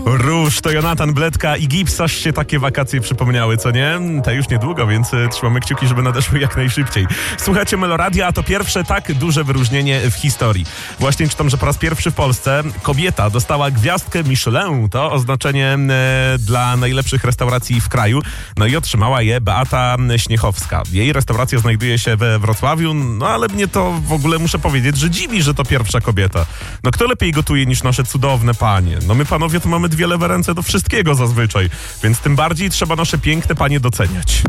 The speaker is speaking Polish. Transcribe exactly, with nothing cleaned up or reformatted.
Róż, to Jonatan Bledka i Gibbs, aż się takie wakacje przypomniały, co nie? Te już niedługo, więc y, trzymamy kciuki, żeby nadeszły jak najszybciej. Słuchajcie Meloradia, a to pierwsze tak duże wyróżnienie w historii. Właśnie czytam, że po raz pierwszy w Polsce kobieta dostała gwiazdkę Michelin, to oznaczenie y, dla najlepszych restauracji w kraju. No i otrzymała je Beata Śniechowska. Jej restauracja znajduje się we Wrocławiu, no ale mnie to w ogóle muszę powiedzieć, że dziwi, że to pierwsza kobieta. No kto lepiej gotuje niż nasze cudowne panie? No my panowie to mamy dwie lewe ręce do wszystkiego zazwyczaj, więc tym bardziej trzeba nasze piękne panie doceniać.